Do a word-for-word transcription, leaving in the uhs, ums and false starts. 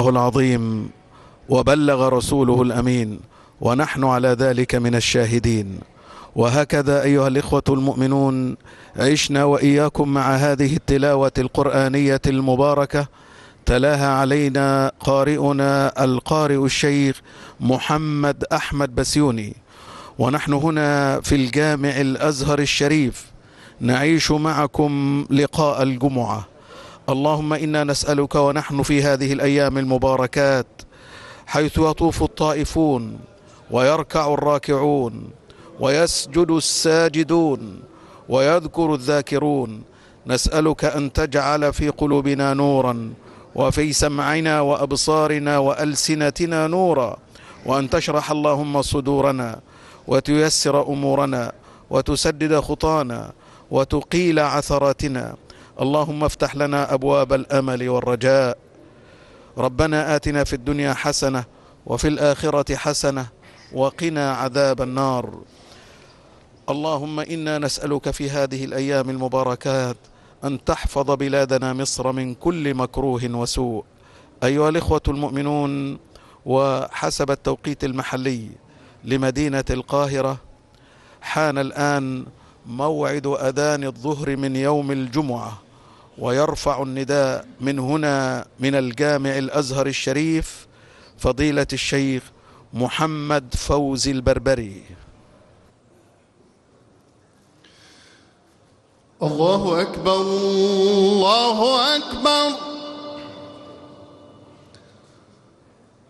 الله العظيم وبلغ رسوله الأمين، ونحن على ذلك من الشاهدين. وهكذا أيها الإخوة المؤمنون عشنا وإياكم مع هذه التلاوة القرآنية المباركة تلاها علينا قارئنا القارئ الشيخ محمد أحمد بسيوني، ونحن هنا في الجامع الأزهر الشريف نعيش معكم لقاء الجمعة. اللهم إنا نسألك ونحن في هذه الأيام المباركات حيث يطوف الطائفون ويركع الراكعون ويسجد الساجدون ويذكر الذاكرون، نسألك أن تجعل في قلوبنا نورا وفي سمعنا وأبصارنا وألسنتنا نورا، وأن تشرح اللهم صدورنا وتيسر أمورنا وتسدد خطانا وتقيل عثراتنا. اللهم افتح لنا أبواب الأمل والرجاء. ربنا آتنا في الدنيا حسنة وفي الآخرة حسنة وقنا عذاب النار. اللهم إنا نسألك في هذه الأيام المباركات أن تحفظ بلادنا مصر من كل مكروه وسوء. أيها الإخوة المؤمنون، وحسب التوقيت المحلي لمدينة القاهرة حان الآن موعد أذان الظهر من يوم الجمعة، ويرفع النداء من هنا من الجامع الأزهر الشريف فضيلة الشيخ محمد فوزي البربري. الله أكبر الله أكبر.